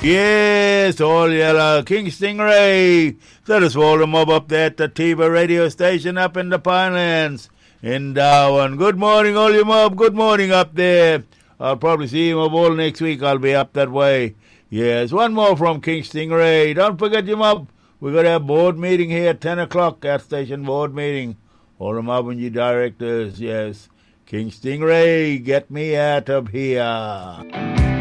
Yes, all yellow. King Stingray. So just hold them up there at the Tiva radio station up in the Pinelands in Darwin. Good morning, all you mob. Good morning up there. I'll probably see you all next week. I'll be up that way. Yes, one more from King Stingray. Don't forget, you mob, we're going to have board meeting here at 10 o'clock, gas station board meeting. All them up and you directors, yes. King Stingray, get me out of here.